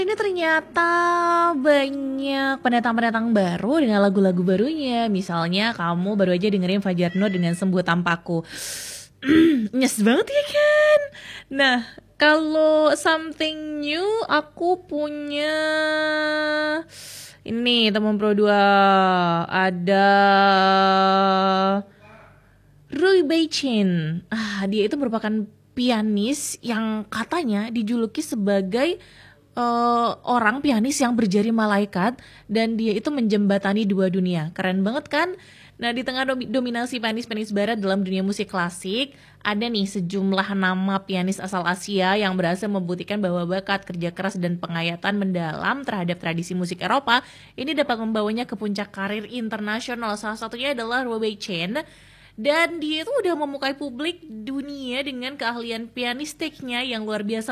Ini ternyata banyak pendatang-pendatang baru dengan lagu-lagu barunya. Misalnya kamu baru aja dengerin Fajar Nur dengan Sembuh Tanpaku. Nyes banget ya kan? Nah, kalau something new aku punya ini teman Pro 2 ada Rui Beichin. Dia itu merupakan pianis yang katanya dijuluki sebagai orang pianis yang berjari malaikat dan dia itu menjembatani dua dunia. Keren banget kan? Nah, di tengah dominasi pianis-pianis barat dalam dunia musik klasik, ada nih sejumlah nama pianis asal Asia yang berhasil membuktikan bahwa bakat, kerja keras, dan pengayatan mendalam terhadap tradisi musik Eropa ini dapat membawanya ke puncak karir internasional. Salah satunya adalah Rui Chen. Dan dia itu udah memukai publik dunia dengan keahlian pianistiknya yang luar biasa